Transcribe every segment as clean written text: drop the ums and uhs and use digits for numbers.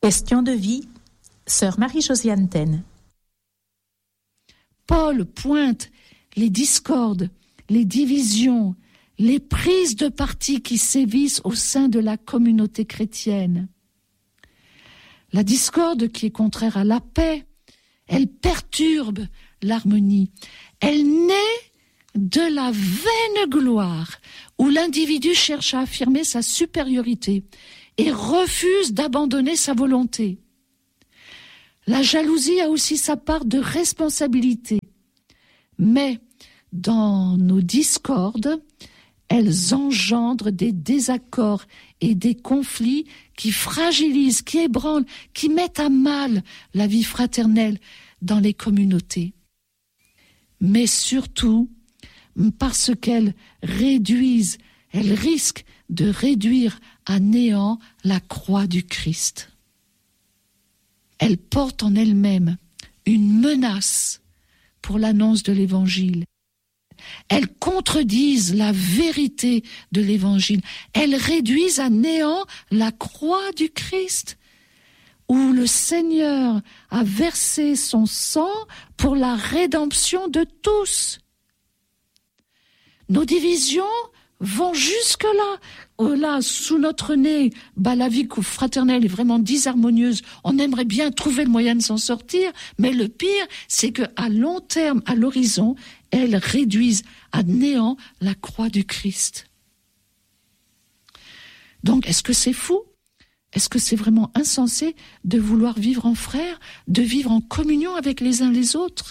Question de vie, sœur Marie-Josiane Taine. Paul pointe les discordes, les divisions, les prises de parti qui sévissent au sein de la communauté chrétienne. La discorde qui est contraire à la paix, elle perturbe l'harmonie. Elle naît de la vaine gloire où l'individu cherche à affirmer sa supériorité et refuse d'abandonner sa volonté. La jalousie a aussi sa part de responsabilité, mais dans nos discordes, elles engendrent des désaccords et des conflits qui fragilisent, qui ébranlent, qui mettent à mal la vie fraternelle dans les communautés. Mais surtout, parce qu'elles réduisent, elles risquent de réduire à néant la croix du Christ. Elles portent en elles-mêmes une menace pour l'annonce de l'Évangile. Elles contredisent la vérité de l'Évangile. Elles réduisent à néant la croix du Christ, où le Seigneur a versé son sang pour la rédemption de tous. Nos divisions vont jusque-là. Là, sous notre nez, la vie fraternelle est vraiment disharmonieuse. On aimerait bien trouver le moyen de s'en sortir, mais le pire, c'est qu'à long terme, à l'horizon, elles réduisent à néant la croix du Christ. Donc, est-ce que c'est fou ? Est-ce que c'est vraiment insensé de vouloir vivre en frères, de vivre en communion avec les uns les autres ?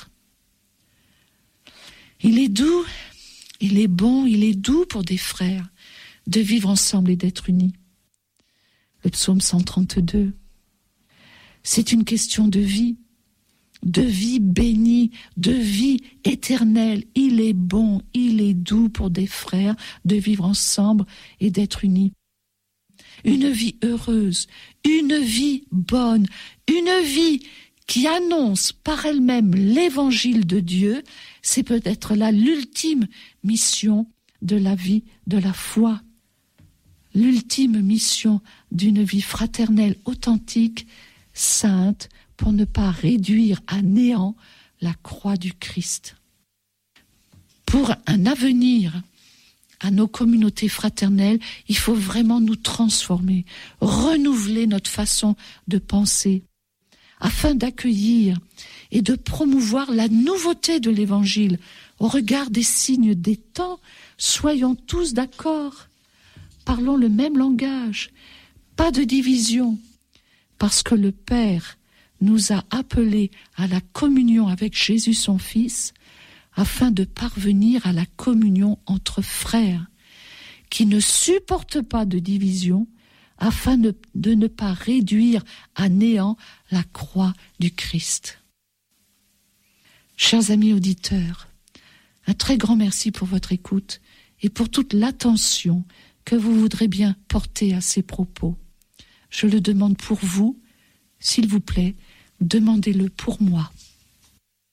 Il est doux, il est bon, il est doux pour des frères de vivre ensemble et d'être unis. Le psaume 132. C'est une question de vie bénie, de vie éternelle. Il est bon, il est doux pour des frères de vivre ensemble et d'être unis. Une vie heureuse, une vie bonne, une vie qui annonce par elle-même l'évangile de Dieu, c'est peut-être là l'ultime mission de la vie, de la foi. L'ultime mission d'une vie fraternelle authentique, sainte, pour ne pas réduire à néant la croix du Christ. Pour un avenir à nos communautés fraternelles, il faut vraiment nous transformer, renouveler notre façon de penser, afin d'accueillir et de promouvoir la nouveauté de l'Évangile au regard des signes des temps. Soyons tous d'accord, parlons le même langage, pas de division, parce que le Père nous a appelés à la communion avec Jésus son Fils, afin de parvenir à la communion entre frères, qui ne supportent pas de division, afin de ne pas réduire à néant la croix du Christ. Chers amis auditeurs, un très grand merci pour votre écoute et pour toute l'attention que vous voudrez bien porter à ces propos. Je le demande pour vous, s'il vous plaît, demandez-le pour moi.